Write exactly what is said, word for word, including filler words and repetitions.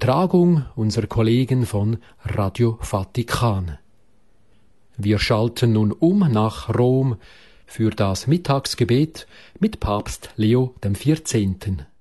Übertragung unserer Kollegen von Radio Vatikan. Wir schalten nun um nach Rom für das Mittagsgebet mit Papst Leo dem vierzehnten.